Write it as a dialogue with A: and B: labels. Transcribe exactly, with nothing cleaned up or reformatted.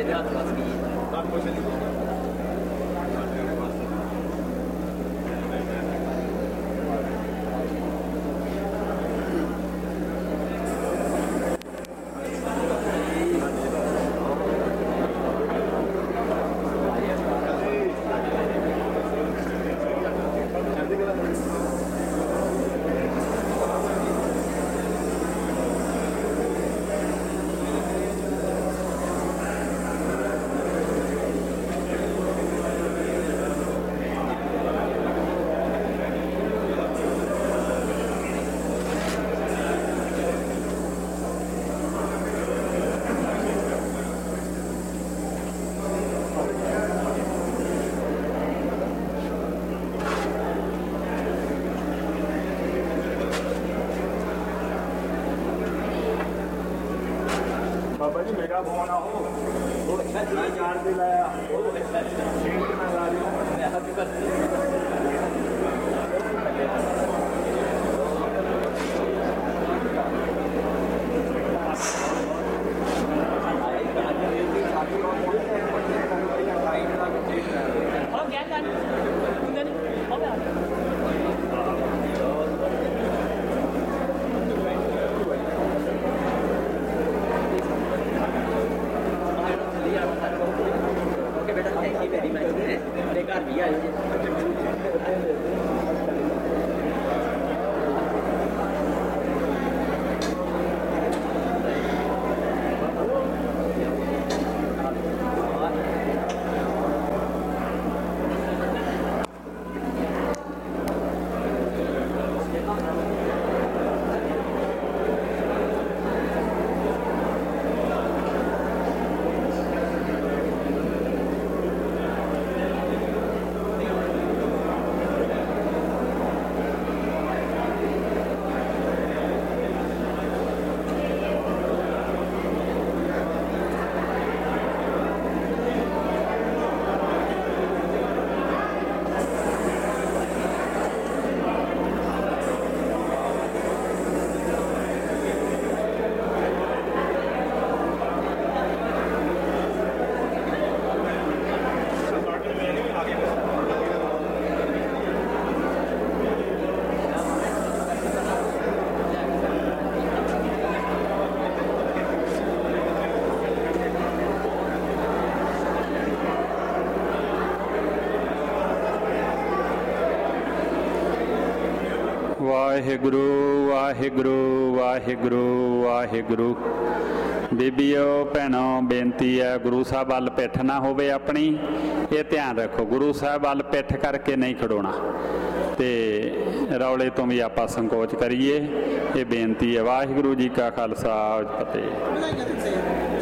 A: बाबा जी मेरा फोन आओ वो अच्छा चार्ज दिलाया वो अच्छा सीट में ला रही वाहिगुरु वाहिगुरु वाहिगुरु वाहिगुरु। बीबीओ भैनों बेनती है गुरु साहब वाल पिठ ना होवे अपनी, ये ध्यान रखो गुरु साहब वाल पिठ करके नहीं खड़ोना ते रौले तो भी आप संकोच करिए, ये बेनती है। वाहिगुरु जी का खालसा फतेह।